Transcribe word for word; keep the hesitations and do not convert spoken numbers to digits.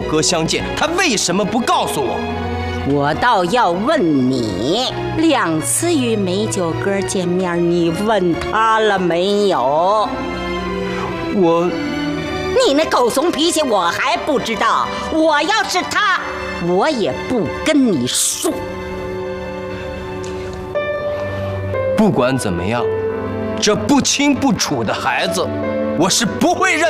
哥相见，他为什么不告诉我？ 我倒要问你，两次与梅九哥见面，你问他了没有？ 我， 你那狗怂脾气我还不知道，我要是他，我也不跟你说。 不管怎么样，这不清不楚的孩子，我是不会认。